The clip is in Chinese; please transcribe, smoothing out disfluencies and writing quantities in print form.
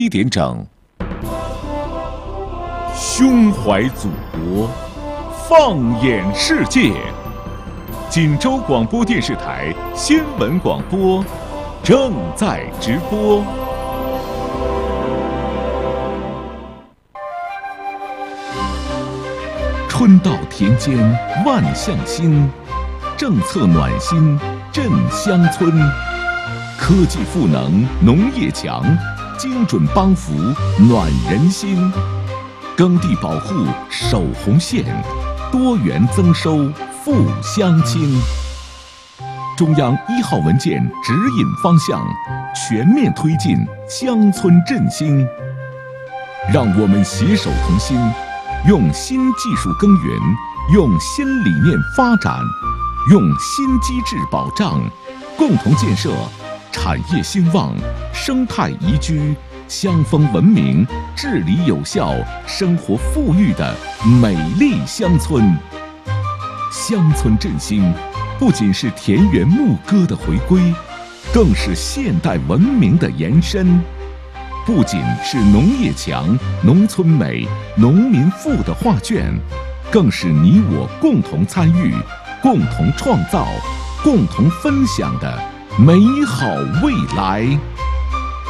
1点整，胸怀祖国，放眼世界。锦州广播电视台新闻广播正在直播。春到田间万象新，政策暖心振乡村，科技赋能农业强，精准帮扶暖人心，耕地保护守红线，多元增收复乡亲。中央1号文件指引方向，全面推进乡村振兴。让我们携手同心，用新技术耕耘，用新理念发展，用新机制保障，共同建设产业兴旺、生态宜居、乡风文明、治理有效、生活富裕的美丽乡村。乡村振兴不仅是田园牧歌的回归，更是现代文明的延伸；不仅是农业强、农村美、农民富的画卷，更是你我共同参与、共同创造、共同分享的美好未来。